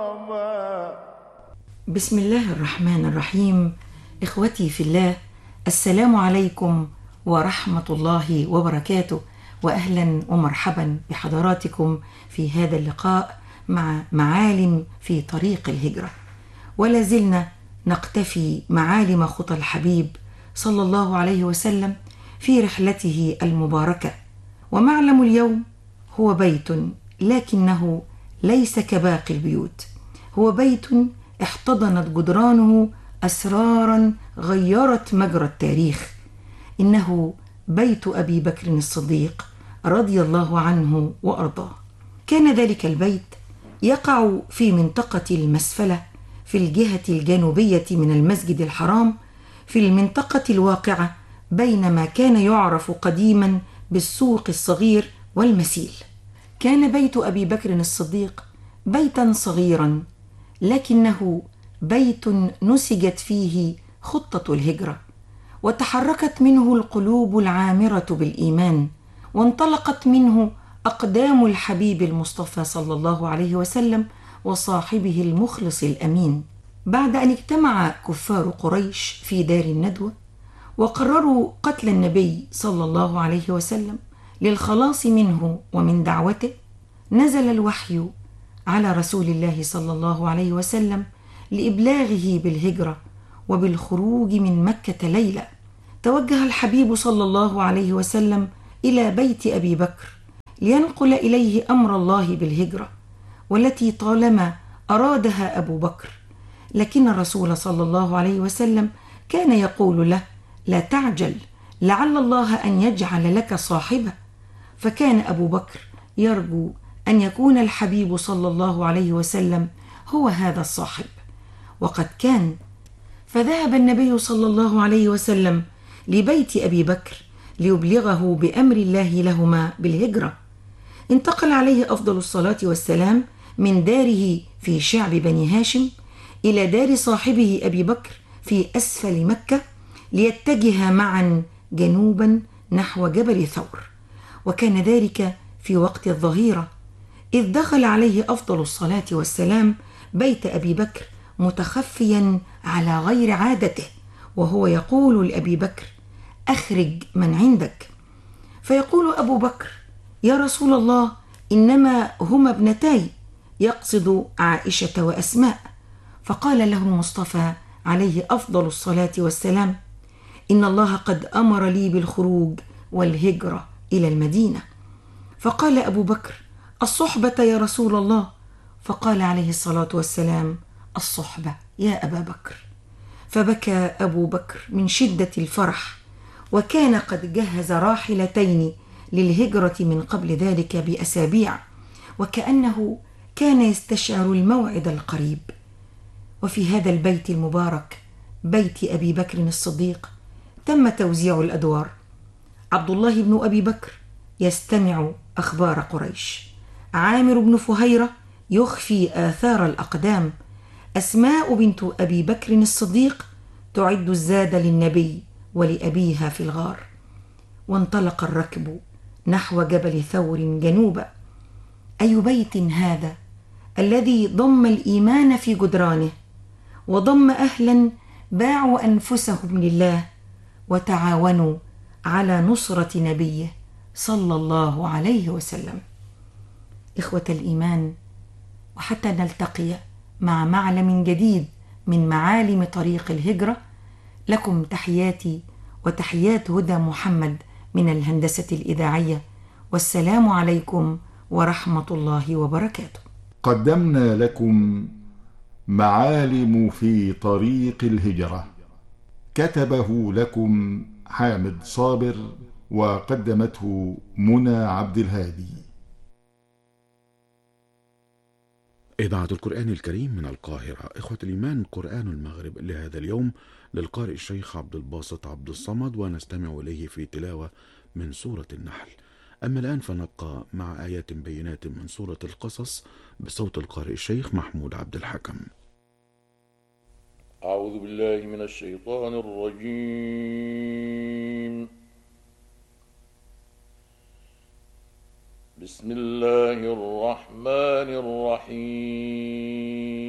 بسم الله الرحمن الرحيم. إخوتي في الله، السلام عليكم ورحمة الله وبركاته، وأهلا ومرحبا بحضراتكم في هذا اللقاء مع معالم في طريق الهجرة. ولا زلنا نقتفي معالم خطى الحبيب صلى الله عليه وسلم في رحلته المباركة. ومعلم اليوم هو بيت، لكنه ليس كباقي البيوت، هو بيت احتضنت جدرانه أسرارا غيرت مجرى التاريخ. إنه بيت أبي بكر الصديق رضي الله عنه وأرضاه. كان ذلك البيت يقع في منطقة المسفلة في الجهة الجنوبية من المسجد الحرام، في المنطقة الواقعة بين ما كان يعرف قديما بالسوق الصغير والمسيل. كان بيت أبي بكر الصديق بيتا صغيرا، لكنه بيت نسجت فيه خطة الهجرة، وتحركت منه القلوب العامرة بالإيمان، وانطلقت منه أقدام الحبيب المصطفى صلى الله عليه وسلم وصاحبه المخلص الأمين. بعد أن اجتمع كفار قريش في دار الندوة وقرروا قتل النبي صلى الله عليه وسلم للخلاص منه ومن دعوته، نزل الوحي على رسول الله صلى الله عليه وسلم لإبلاغه بالهجرة وبالخروج من مكة ليلة. توجه الحبيب صلى الله عليه وسلم إلى بيت أبي بكر لينقل إليه أمر الله بالهجرة، والتي طالما أرادها أبو بكر، لكن الرسول صلى الله عليه وسلم كان يقول له: لا تعجل، لعل الله أن يجعل لك صاحبة. فكان أبو بكر يرجو أن يكون الحبيب صلى الله عليه وسلم هو هذا الصاحب، وقد كان. فذهب النبي صلى الله عليه وسلم لبيت أبي بكر ليبلغه بأمر الله لهما بالهجرة. انتقل عليه أفضل الصلاة والسلام من داره في شعب بني هاشم إلى دار صاحبه أبي بكر في أسفل مكة، ليتجها معا جنوبا نحو جبل ثور. وكان ذلك في وقت الظهيرة، إذ دخل عليه أفضل الصلاة والسلام بيت أبي بكر متخفيا على غير عادته، وهو يقول لأبي بكر: أخرج من عندك. فيقول أبو بكر: يا رسول الله، إنما هما ابنتاي، يقصد عائشة وأسماء. فقال له المصطفى عليه أفضل الصلاة والسلام: إن الله قد أمر لي بالخروج والهجرة إلى المدينة. فقال أبو بكر: الصحبة يا رسول الله. فقال عليه الصلاة والسلام: الصحبة يا أبا بكر. فبكى أبو بكر من شدة الفرح، وكان قد جهز راحلتين للهجرة من قبل ذلك بأسابيع، وكأنه كان يستشعر الموعد القريب. وفي هذا البيت المبارك، بيت أبي بكر الصديق، تم توزيع الأدوار. عبد الله بن أبي بكر يستمع أخبار قريش، عامر بن فهيرة يخفي آثار الأقدام، أسماء بنت أبي بكر الصديق تعد الزاد للنبي ولأبيها في الغار. وانطلق الركب نحو جبل ثور جنوبا. أي بيت هذا الذي ضم الإيمان في جدرانه، وضم أهلا باعوا أنفسهم لله وتعاونوا على نصرة نبيه صلى الله عليه وسلم. إخوة الإيمان، وحتى نلتقي مع معلم جديد من معالم طريق الهجرة، لكم تحياتي وتحيات هدى محمد من الهندسة الإذاعية، والسلام عليكم ورحمة الله وبركاته. قدمنا لكم معالم في طريق الهجرة، كتبه لكم حامد صابر، وقدمته منى عبد الهادي. إذاعة القرآن الكريم من القاهرة. إخوة الإيمان، قرآن المغرب لهذا اليوم للقارئ الشيخ عبد الباسط عبد الصمد، ونستمع إليه في تلاوة من سورة النحل. أما الآن فنبقى مع آيات بينات من سورة القصص بصوت القارئ الشيخ محمود عبد الحكم. أعوذ بالله من الشيطان الرجيم. بسم الله الرحمن الرحيم